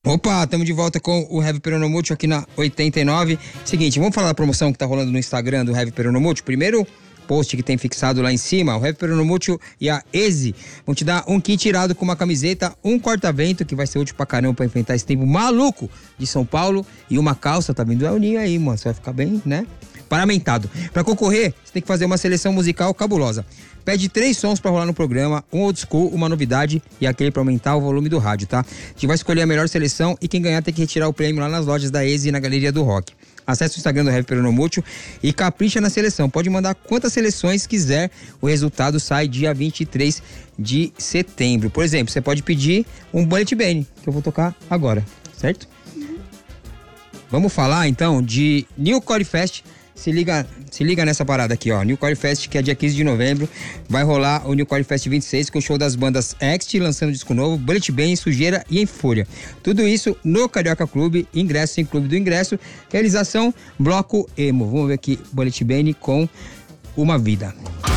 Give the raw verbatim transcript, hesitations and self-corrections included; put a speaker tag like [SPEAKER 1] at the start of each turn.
[SPEAKER 1] Opa, estamos de volta com o Heavy Peronomútil aqui na oitenta e nove. Seguinte, vamos falar da promoção que tá rolando no Instagram do Heavy Peronomútil. Primeiro post que tem fixado lá em cima, o Heavy Peronomútil e a Eze vão te dar um kit irado com uma camiseta, um corta-vento, que vai ser útil pra caramba pra enfrentar esse tempo maluco de São Paulo, e uma calça, tá vindo o El Ninho aí, mano, você vai ficar bem, né? Paramentado. Pra concorrer, você tem que fazer uma seleção musical cabulosa. Pede três sons pra rolar no programa, um old school, uma novidade e aquele pra aumentar o volume do rádio, tá? A gente vai escolher a melhor seleção e quem ganhar tem que retirar o prêmio lá nas lojas da Eze e na Galeria do Rock. Acesse o Instagram do Heavy Peronomútil e capricha na seleção. Pode mandar quantas seleções quiser, o resultado sai dia vinte e três de setembro. Por exemplo, você pode pedir um Bullet Bane, que eu vou tocar agora, certo? Uhum. Vamos falar então de New Core Fest. Se liga, se liga nessa parada aqui, ó. New Core Fest, que é dia quinze de novembro. Vai rolar o New Core Fest vinte e seis com o show das bandas Ext, lançando disco novo, Bullet Bane, Sujeira e Em Fúria. Tudo isso no Carioca Clube, ingresso em Clube do Ingresso. Realização Bloco Emo. Vamos ver aqui, Bullet Bane com Uma Vida.